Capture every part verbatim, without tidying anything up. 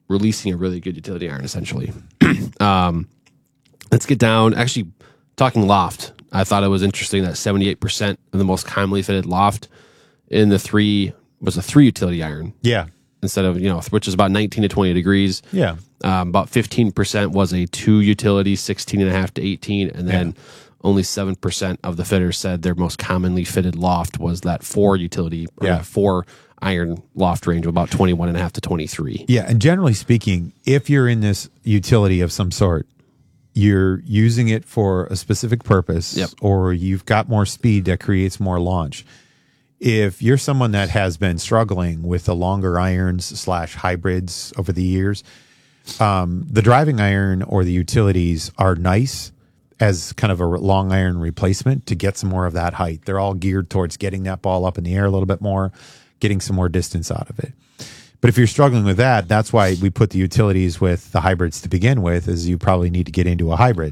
releasing a really good utility iron, essentially. um, let's get down. Actually, talking loft, I thought it was interesting that seventy-eight percent of the most commonly fitted loft in the three was a three utility iron. Yeah. Instead of, you know, which is about nineteen to twenty degrees. Yeah. Um, about fifteen percent was a two utility, sixteen and a half to eighteen. And then yeah. only seven percent of the fitters said their most commonly fitted loft was that four utility, or yeah. that four iron loft range of about twenty-one and a half to twenty-three. Yeah. And generally speaking, if you're in this utility of some sort, you're using it for a specific purpose, yep. or you've got more speed that creates more launch. If you're someone that has been struggling with the longer irons slash hybrids over the years, um, the driving iron or the utilities are nice as kind of a long iron replacement to get some more of that height. They're all geared towards getting that ball up in the air a little bit more, getting some more distance out of it. But if you're struggling with that, that's why we put the utilities with the hybrids to begin with, is you probably need to get into a hybrid.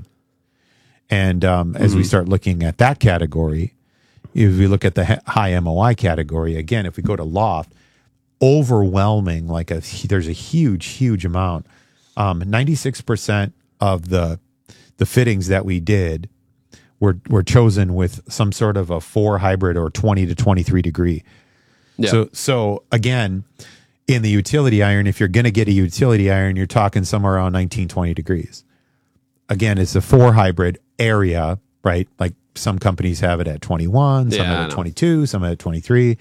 And um, mm-hmm. as we start looking at that category, if we look at the high M O I category, again, if we go to loft, overwhelming, like a there's a huge, huge amount. Um, ninety-six percent of the the fittings that we did were were chosen with some sort of a four hybrid or twenty to twenty-three degree. Yeah. So so again, in the utility iron, if you're going to get a utility iron, you're talking somewhere around nineteen, twenty degrees. Again, it's a four hybrid area, right? Like some companies have it at twenty-one, some yeah, have it at twenty-two, some at twenty-three.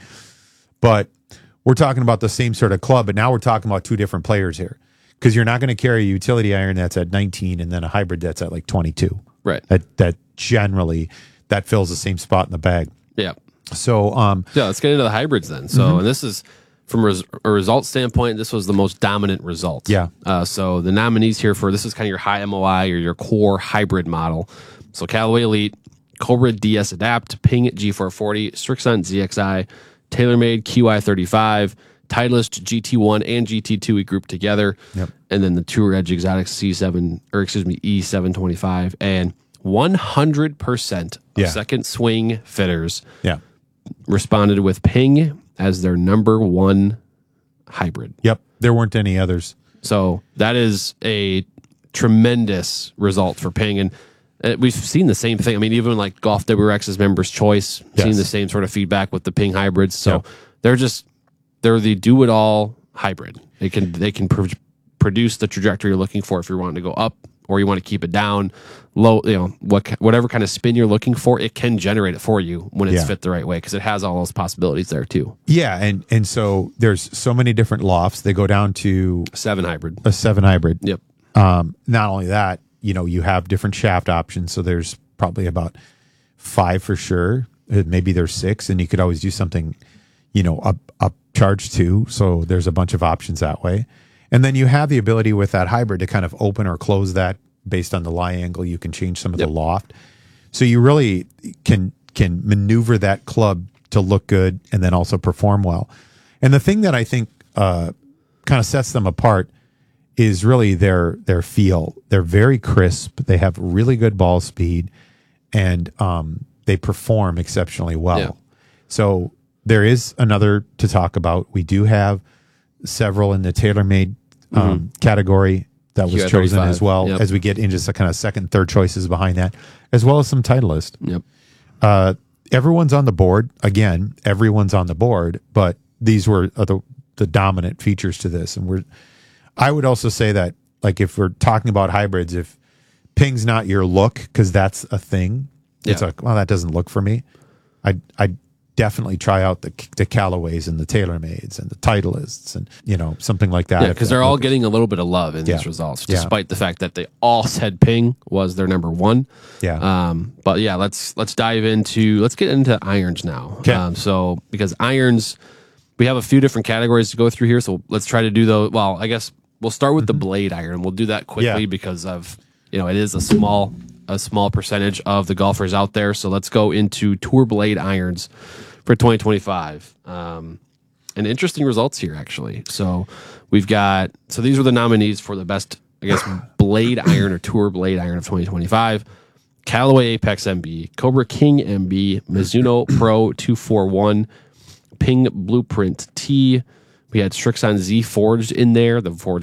But we're talking about the same sort of club, but now we're talking about two different players here. Because you're not going to carry a utility iron that's at nineteen and then a hybrid that's at like twenty-two. Right. That that generally, that fills the same spot in the bag. Yeah. So, um, yeah, let's get into the hybrids then. So, mm-hmm. and this is, from res- a result standpoint, this was the most dominant result. Yeah. Uh, so the nominees here for, this is kind of your high M O I or your core hybrid model. So Callaway Elite, Cobra D S Adapt, Ping G four forty, Strixon Z X I, TaylorMade Q I thirty-five, Titleist G T one and G T two we grouped together. Yep. And then the Tour Edge Exotic C seven, or excuse me, E seven twenty-five. And one hundred percent of yeah. second swing fitters yeah. responded with Ping as their number one hybrid. Yep. There weren't any others. So that is a tremendous result for Ping. And uh, we've seen the same thing. I mean, even like Golf W R X's Members Choice, yes. seen the same sort of feedback with the Ping hybrids. So yep. they're just, they're the do-it-all hybrid. They can, they can pr- produce the trajectory you're looking for if you're wanting to go up or you want to keep it down, low, you know, what, whatever kind of spin you're looking for, it can generate it for you when it's yeah. fit the right way, because it has all those possibilities there too. Yeah, and and so there's so many different lofts. They go down to Seven hybrid. A seven hybrid. Yep. Um, not only that, you know, you have different shaft options. So there's probably about five for sure. Maybe there's six, and you could always do something, you know, up up charge two. So there's a bunch of options that way. And then you have the ability with that hybrid to kind of open or close that based on the lie angle. You can change some of yep. the loft. So you really can can maneuver that club to look good and then also perform well. And the thing that I think uh, kind of sets them apart is really their their feel. They're very crisp. They have really good ball speed, and um, they perform exceptionally well. Yeah. So there is another to talk about. We do have several in the TaylorMade um, mm-hmm. category that was chosen as well, yep. as we get into some kind of second, third choices behind that, as well as some Titleist. Yep. Uh, everyone's on the board. Again, everyone's on the board, but these were the, the dominant features to this. And we're, I would also say that, like, if we're talking about hybrids, if Ping's not your look, because that's a thing, yeah. it's like, well, that doesn't look for me. I I definitely try out the the Callaways and the TaylorMades and the Titleists and, you know, something like that. Yeah, because they're all getting a little bit of love in yeah. these results, yeah. despite the fact that they all said Ping was their number one. Yeah. Um. But yeah, let's let's dive into let's get into irons now. Okay. Um. So because irons, we have a few different categories to go through here. So let's try to do those. Well, I guess we'll start with mm-hmm. the blade iron. We'll do that quickly yeah. because of, you know, it is a small a small percentage of the golfers out there. So let's go into tour blade irons for twenty twenty-five. Um, and interesting results here, actually. So we've got, so these were the nominees for the best, I guess, blade iron or tour blade iron of twenty twenty-five. Callaway Apex M B, Cobra King M B, Mizuno Pro two forty-one, Ping Blueprint T. We had Strixon Z Forged in there, the Forged